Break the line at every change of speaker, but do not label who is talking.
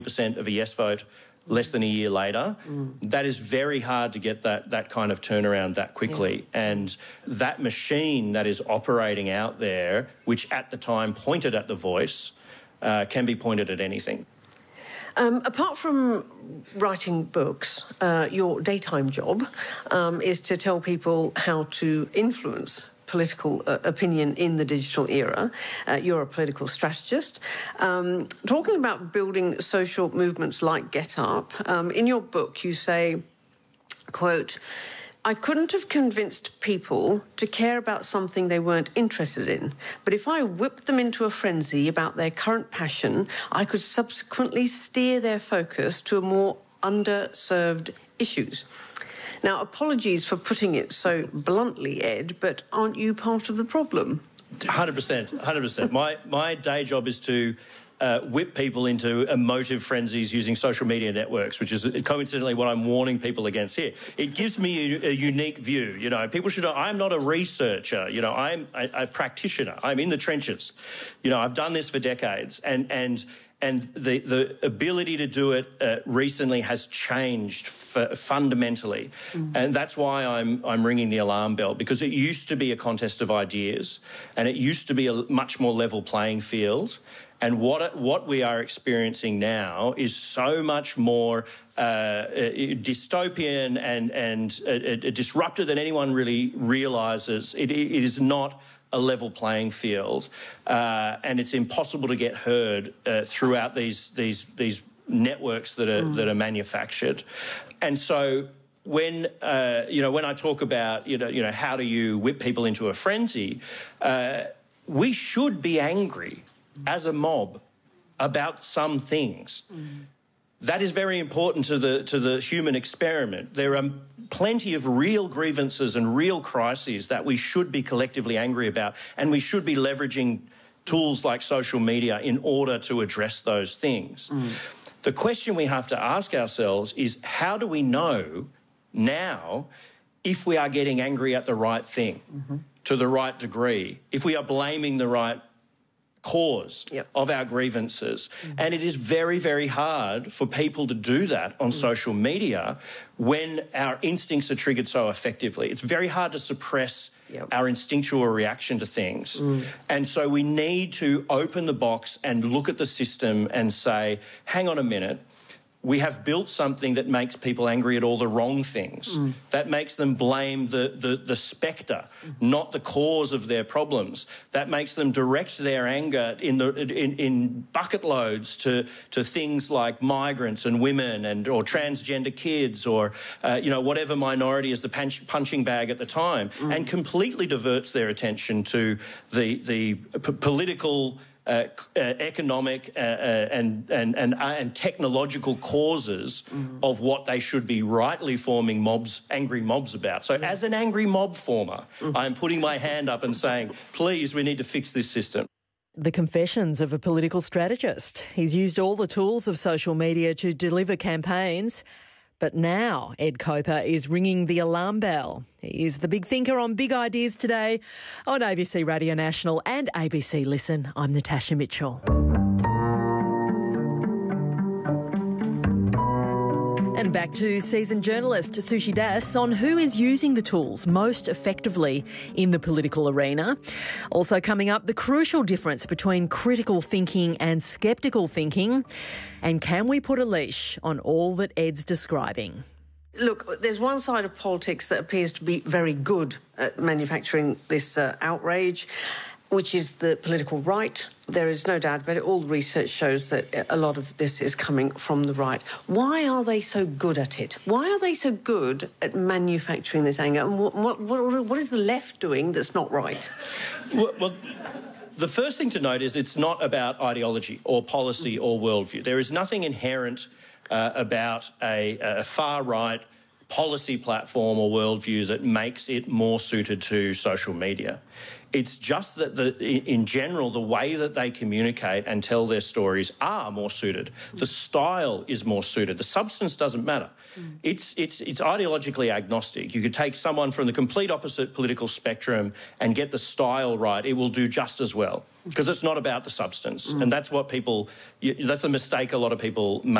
40% of a yes vote less than a year later. That is very hard to get that kind of turnaround that quickly. Yeah. And that machine that is operating out there, which at the time pointed at The Voice, can be pointed at anything.
Apart from writing books, your daytime job is to tell people how to influence political opinion in the digital era. You're a political strategist. Talking about building social movements like Get Up, in your book you say, quote, "I couldn't have convinced people to care about something they weren't interested in, but if I whipped them into a frenzy about their current passion, I could subsequently steer their focus to a more underserved issues." Now, apologies for putting it so bluntly, Ed, but aren't you part of the problem?
100%, 100%. My day job is to whip people into emotive frenzies using social media networks, which is coincidentally what I'm warning people against here. It gives me a unique view. You know, people should know I'm not a researcher. You know, I'm a practitioner. I'm in the trenches. You know, I've done this for decades, and the ability to do it recently has changed fundamentally. And that's why I'm ringing the alarm bell, because it used to be a contest of ideas and it used to be a much more level playing field. And what we are experiencing now is so much more dystopian and disruptive than anyone really realises. It is not a level playing field, and it's impossible to get heard throughout these networks that are manufactured. And so when I talk about how do you whip people into a frenzy, we should be angry as a mob about some things. That is very important to the human experiment. There are plenty of real grievances and real crises that we should be collectively angry about, and we should be leveraging tools like social media in order to address those things. The question we have to ask ourselves is, how do we know now if we are getting angry at the right thing, to the right degree, if we are blaming the right cause of our grievances? And it is very, very hard for people to do that on social media when our instincts are triggered so effectively. It's very hard to suppress our instinctual reaction to things. And so we need to open the box and look at the system and say, hang on a minute, we have built something that makes people angry at all the wrong things. That makes them blame the spectre, not the cause of their problems. That makes them direct their anger in bucket loads to things like migrants and women or transgender kids or whatever minority is the punching bag at the time, and completely diverts their attention to the political, economic and technological causes of what they should be rightly forming angry mobs about. So as an angry mob former, I'm putting my hand up and saying, please, we need to fix this system.
The confessions of a political strategist. He's used all the tools of social media to deliver campaigns. But now Ed Koper is ringing the alarm bell. He is the big thinker on Big Ideas Today on ABC Radio National and ABC Listen. I'm Natasha Mitchell. And back to seasoned journalist Sushi Das on who is using the tools most effectively in the political arena. Also coming up, the crucial difference between critical thinking and sceptical thinking. And can we put a leash on all that Ed's describing?
Look, there's one side of politics that appears to be very good at manufacturing this outrage, which is the political right. There is no doubt about it. All the research shows that a lot of this is coming from the right. Why are they so good at it? Why are they so good at manufacturing this anger? And what is the left doing that's not right?
Well, the first thing to note is it's not about ideology or policy or worldview. There is nothing inherent about a far-right policy platform or worldview that makes it more suited to social media. It's just that in general, the way that they communicate and tell their stories are more suited. The style is more suited. The substance doesn't matter. It's ideologically agnostic. You could take someone from the complete opposite political spectrum and get the style right. It will do just as well because it's not about the substance. And that's what that's a mistake a lot of people make.